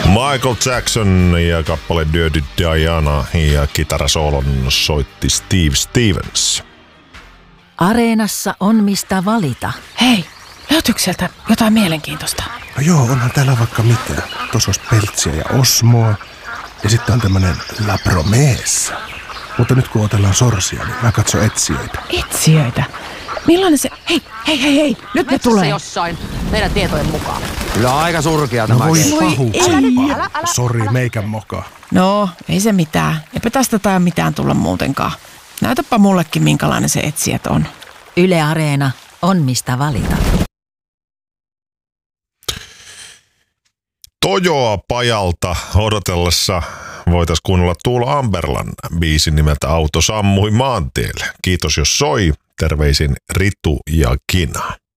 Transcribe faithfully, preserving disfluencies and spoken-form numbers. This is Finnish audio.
Michael Jackson ja kappale Dirty Diana ja kitarasoolon soitti Steve Stevens. Areenassa on mistä valita. Hei, löytyykö sieltä jotain mielenkiintoista? No joo, onhan täällä vaikka mitä. Tuossa olisi Peltsiä ja Osmoa. Ja sitten on tämmönen La Promessa. Mutta nyt kun otellaan sorsia, niin mä katson etsijöitä. Etsijöitä? Millainen se... Hei, hei, hei, hei, nyt ne Metsässä tulee. jossain, meidän tietojen mukaan. Kyllä aika surkea No tämä. voi kenttä. pahuksempaa. Sori, meikän moka. No, ei se mitään. Eipä tästä tai mitään tulla muutenkaan. Näytäpä mullekin, minkälainen se etsijät on. Yle Areena on mistä valita. Tojoa pajalta odotellessa voitaisiin kuunnella Tuula Amberlan biisin nimeltä Auto sammui maantielle. Kiitos jos soi. Terveisin Ritu ja Kina.